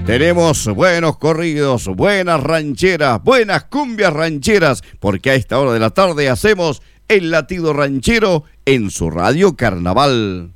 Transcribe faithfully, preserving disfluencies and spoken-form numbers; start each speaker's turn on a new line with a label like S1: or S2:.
S1: Tenemos buenos corridos, buenas rancheras, buenas cumbias rancheras, porque a esta hora de la tarde hacemos el latido ranchero en su radio Carnaval.